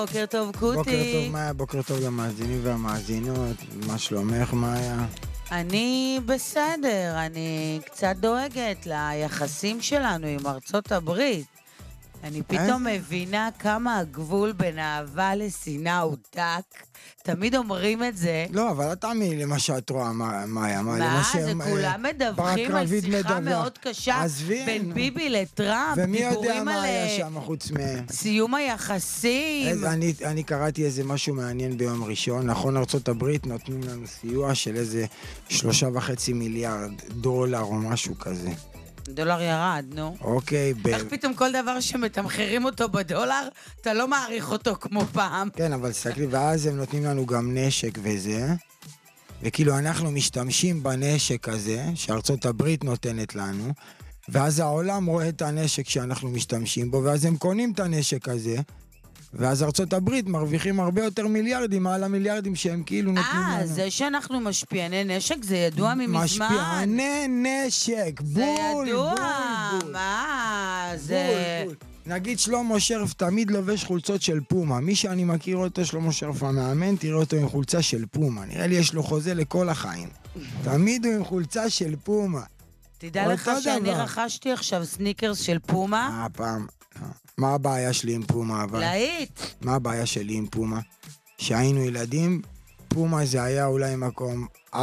בוקר טוב קוטי. בוקר טוב מאיה, בוקר טוב למאזינים והמאזינות. מה שלומך מאיה? אני בסדר, אני קצת דואגת ליחסים שלנו עם ארצות הברית. אני פתאום מבינה כמה הגבול בין אהבה לשנאה הוא דק. תמיד אומרים את זה. לא, אבל את תאמיני למה שאת רואה, מאיה. מה? זה כולם מדווחים על שיחה מאוד קשה בין ביבי לטראמפ. ומי יודע מה היה שם חוץ מהם? סיום היחסים. אני קראתי איזה משהו מעניין ביום ראשון. נכון, ארצות הברית נותנים לנו סיוע של איזה 3.5 מיליארד דולר או משהו כזה. דולר ירד, נו. אוקיי. איך פתאום כל דבר שמתמחרים אותו בדולר, אתה לא מעריך אותו כמו פעם. כן, אבל סתכלי, ואז הם נותנים לנו גם נשק וזה, וכאילו אנחנו משתמשים בנשק הזה, שארצות הברית נותנת לנו, ואז העולם רואה את הנשק שאנחנו משתמשים בו, ואז הם קונים את הנשק הזה, ואז ארצות הברית מרוויחים הרבה יותר מיליארדים, מעל המיליארדים שהם כאילו נותנים לנו. זה שאנחנו משפיעני נשק, זה ידוע ממזמן. משפיעני נשק, בול, זה ידוע, בול. מה? זה... בול. נגיד שלמה שרף תמיד לובש חולצות של פומה. מי שאני מכיר אותו, שלמה שרף המאמן, תראה אותו עם חולצה של פומה. נראה לי יש לו חוזה לכל החיים. תמיד הוא עם חולצה של פומה. תדע לך שאני רכשתי עכשיו סניקרס של פומה. פעם. מה הבעיה שלי עם פומה? להיט. מה הבעיה שלי עם פומה? שהיינו ילדים, פומה זה היה אולי מקום 4-5.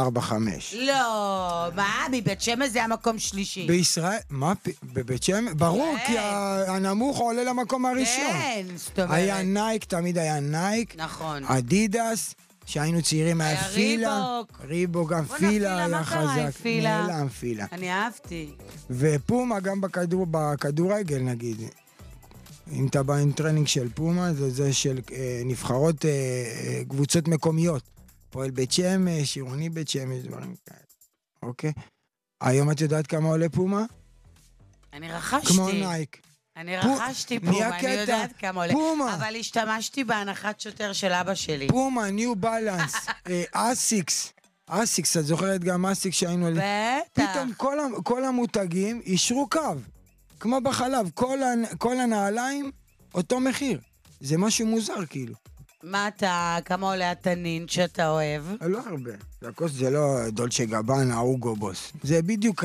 לא, מה? מבית שמש זה המקום שלישי. בישראל? מה? בבית שמש? ברור, כי הנמוך עולה למקום הראשון. כן, זאת אומרת. היה נייק, תמיד היה נייק. נכון. אדידס, שהיינו צעירים היה פילה. ריבוק, גם פילה היה חזק. נעלם פילה. אני אהבתי. ופומה גם בכדורגל נגיד. אם אתה בא עם טרנינג של פומה, זה של נבחרות קבוצות מקומיות. פועל בית שמש, עירוני בית שמש, דברים כאלה. אוקיי? היום את יודעת כמה עולה פומה? אני רכשתי. כמו נייק. אני רכשתי פומה, אני יודעת כמה עולה. פומה. אבל השתמשתי בהנחת שוטר של אבא שלי. פומה, ניו בלנס, אסיקס. אסיקס, את זוכרת גם אסיקס שהיינו... בטח. פתאום כל המותגים אישרו קו. כמו בחלב, כל הנעליים, אותו מחיר. זה משהו מוזר כאילו. מה אתה, כמה עולה התנין שאתה אוהב? לא הרבה. זה לא דולצ'ה גבאנה, אוגו בוס. זה בדיוק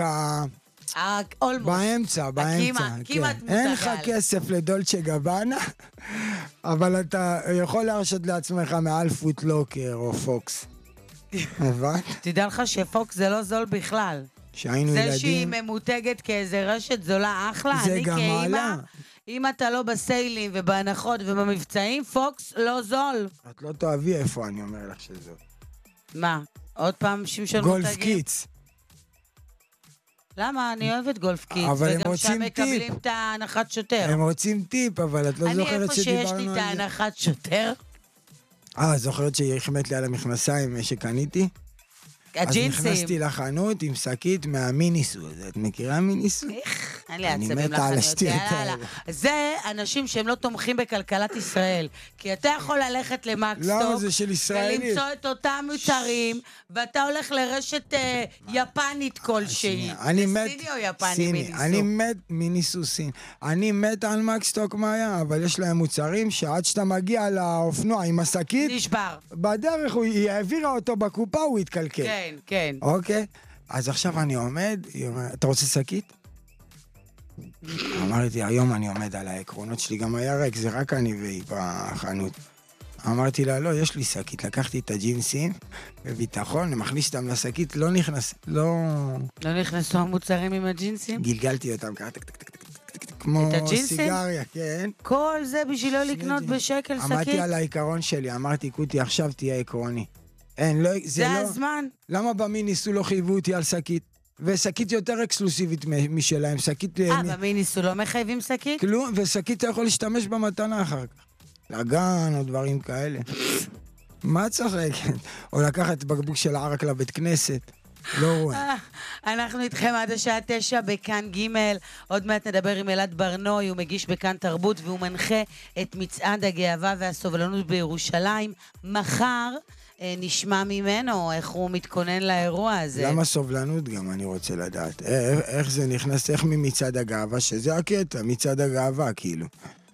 באמצע. כמעט מותג. אין לך כסף לדולצ'ה גבאנה, אבל אתה יכול להרשות לעצמך מעל פוטלוקר או פוקס. הבנת? תדע לך שפוקס זה לא זול בכלל. שהיינו ילדים... זה שהיא ממותגת כאיזה רשת זולה אחלה. זה גם מעלה. אם אתה לא בסיילים ובהנחות ובמבצעים, פוקס לא זול. את לא תאהבי איפה אני אומר לך שזאת. מה? עוד פעם שמשון מותגים? גולף קיטס. למה? אני אוהבת גולף קיטס. אבל הם רוצים וגם שם טיפ. מקבלים את ההנחת שוטר. הם רוצים טיפ, אבל את לא זוכרת שדיברנו על זה. אני איפה שיש לי את ההנחת שוטר. זוכרת שהיא החמאת לי על המכנסיים שקניתי? הג'ינסים. אז נכנסתי לחנות עם שקית מהמיניסו. את מכירה מיניסו? אין לי עצבים אני מתה על השטויות האלה. זה אנשים שהם לא תומכים בכלכלת ישראל. כי אתה יכול ללכת למקסטוק. למה זה של ישראלים? ולמצוא את אותם מוצרים, ואתה הולך לרשת יפנית כלשהי. סיני או יפני מיניסו? אני מת מיניסו סין. אני מת על מקסטוק מאיה, אבל יש להם מוצרים שעד שאתה מגיע לאופנוע עם השקית, נשבר. בדרך היא העבירה אותו בקופה, הוא התקלקל. כן, כן. אוקיי? אז עכשיו אני עומד, אתה רוצה שקית? אמרתי, היום אני עומד על העקרונות שלי, גם היה ריק, זה רק אני והיא בחנות. אמרתי לה, לא, יש לי שקית, לקחתי את הג'ינסים, בביטחון, מכניס אותם לשקית, לא נכנס, לא נכנסו המוצרים עם הג'ינסים? גלגלתי אותם ככה, כמו סיגריה, כן. כל זה בשביל לא לקנות בשקל שקית? עמדתי על העיקרון שלי, אמרתי, קוטי, עכשיו תהיה עקרוני. אין, לא, זה הזמן. למה במיניסו לא חייבו אותי על שקית? ושקית יותר אקסקלוסיבית משלהם, שקית... במיניסו לא מחייבים שקית? כלום, ושקית אתה יכול להשתמש במתנה אחר כך. לגן או דברים כאלה. מה צוחקת? או לקחת בקבוק של ערק לבית כנסת. לא רואה. אנחנו איתכם עד השעה 9 בכאן ג'. עוד מעט נדבר עם אלעד ברנוי, הוא מגיש בכאן תרבות והוא מנחה את מצעד הגאווה והסובלנות בירושלים. מחר נשמע ממנו איך הוא מתכונן לאירוע הזה. למה סובלנות גם אני רוצה לדעת? איך זה נכנס, איך ממצעד הגאווה, שזה הקטע, מצעד הגאווה כאילו.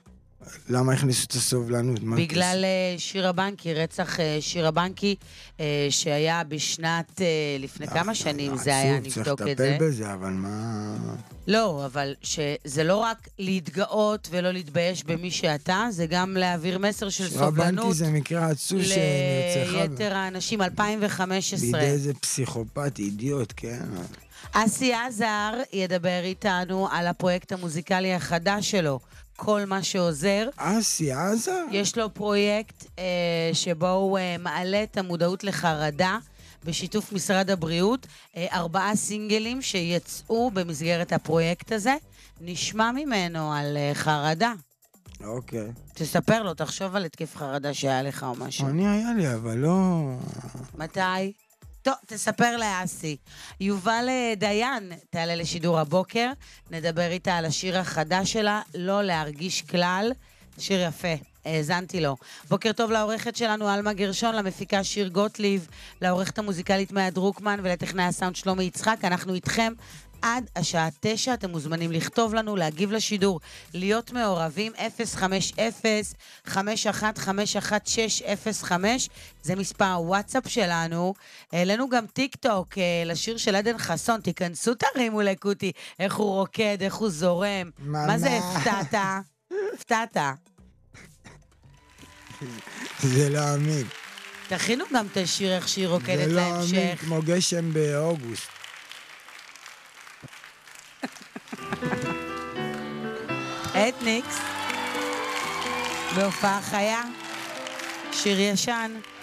למה הכניסו את הסובלנות? בגלל שירה בנקי, רצח שירה בנקי, שהיה בשנת, לפני כמה שנים זה היה, נבדוק את זה. צריך לטפל בזה, אבל מה... לא, אבל שזה לא רק להתגאות ולא להתבייש במי שאתה, זה גם להעביר מסר של סובלנות. שירה בנקי זה מקרה עצוב שנרצחה. ליתר האנשים, 2015. בידי איזה פסיכופת, אידיוט, כן. אסי עזר ידבר איתנו על הפרויקט המוזיקלי החדש שלו, כל מה שעוזר. אסי עזר? יש לו פרויקט שבו הוא מעלה את המודעות לחרדה, בשיתוף משרד הבריאות, 4 סינגלים שיצאו במסגרת הפרויקט הזה. נשמע ממנו על חרדה. אוקיי. תספר לו, תחשוב על התקף חרדה שהיה לך או משהו. אני היה לי, אבל לא... מתי? טוב, תספר לאסי. יובל דיין תעלה לשידור הבוקר, נדבר איתה על השיר החדש שלה, לא להרגיש כלל. שיר יפה, האזנתי לו. בוקר טוב לעורכת שלנו אלמה גרשון, למפיקה שיר גוטליב, לעורכת המוזיקלית מאיה דרוקמן ולטכנאי הסאונד שלומי יצחק. אנחנו איתכם עד השעה 9, אתם מוזמנים לכתוב לנו, להגיב לשידור, להיות מעורבים, 050-5151605, זה מספר הוואטסאפ שלנו. העלינו גם טיק טוק לשיר של עדן חסון, תיכנסו תרימו לקוטי, איך הוא רוקד, איך הוא זורם. מה זה הפתעת? הפתעת. זה לא אמין. תכינו גם את השיר, איך שהיא רוקדת להמשך. זה לא אמין, כמו גשם באוגוסט. אתניקס בהופעה חיה, שיר ישן.